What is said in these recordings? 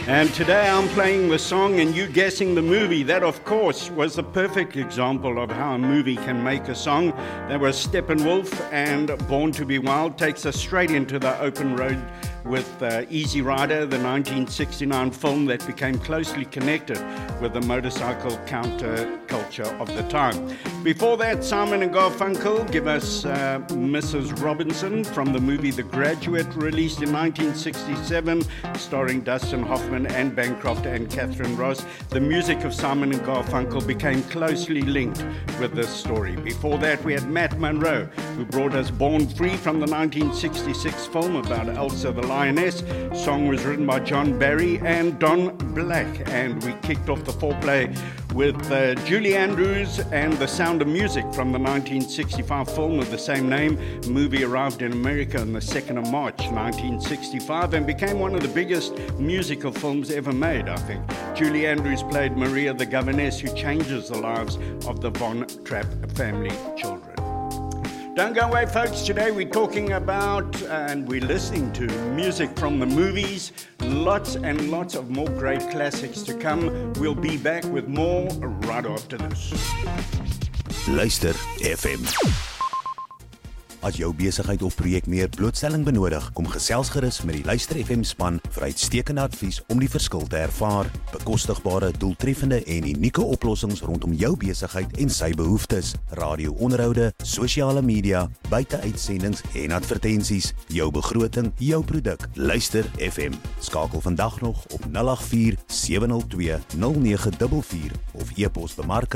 And today I'm playing the song and you guessing the movie. That, of course, was the perfect example of how a movie can make a song. That was Steppenwolf, and Born to be Wild takes us straight into the open road with Easy Rider, the 1969 film that became closely connected with the motorcycle counterculture of the time. Before that, Simon and Garfunkel give us Mrs. Robinson from the movie The Graduate, released in 1967, starring Dustin Hoffman, Anne Bancroft and Catherine Ross. The music of Simon and Garfunkel became closely linked with this story. Before that, we had Matt Monro, who brought us Born Free from the 1966 film about Elsa the Lioness. Song was written by John Barry and Don Black, and we kicked off the foreplay with Julie Andrews and The Sound of Music from the 1965 film of the same name. The movie arrived in America on the 2nd of March 1965 and became one of the biggest musical films ever made, I think. Julie Andrews played Maria the governess, who changes the lives of the Von Trapp family children. Don't go away, folks. Today we're talking about and we're listening to music from the movies. Lots and lots of more great classics to come. We'll be back with more right after this. Luister FM. As jou besigheid of projek meer blootstelling benodig, kom gesels gerus met die Luister FM span vir uitstekende advies om die verskil te ervaar, bekostigbare, doeltreffende en unieke oplossings rondom jou besigheid en sy behoeftes, radio-onderhoude, sosiale media, buiteuitsendings en advertensies, jou begroting, jou produk. Luister FM. Skakel vandag nog op 084 702 0944 of e-pos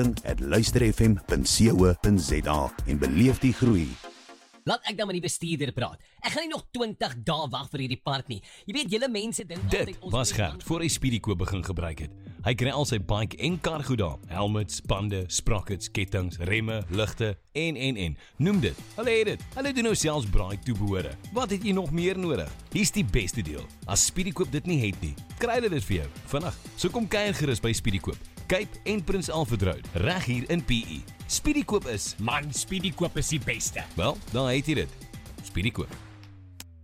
bemarking@luisterfm.co.za en beleef die groei. Laat ek dan met die bestuurder praat. Ek gaan nie nog 20 dae wag vir hierdie part nie. Jy weet, julle mense dink altyd Dit was Gert voor hy Speedykoop begin gebruik het. Hy kry al sy bike en kar goed daar. Helmets, bande, sprockets, kettings, remme, ligte en. Noem dit. Hulle het dit. Hulle doen nou selfs braai toebehore. Wat het jy nog meer nodig? Hier's die beste deel. As Speedykoop dit nie het nie, kry hulle dit vir jou vinnig. So kom kuier gerus by Speedykoop. Cape en Prins Alfred Road, reg hier in PE. Speedykoop is... Man, Speedykoop is die beste. Wel, dan het jy dit. Speedykoop.